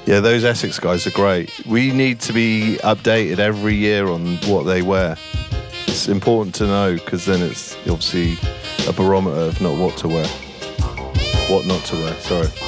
Yeah, those Essex guys are great. We need to be updated every year on what they wear. It's important to know because then it's obviously a barometer of not what to wear. What not to wear, sorry.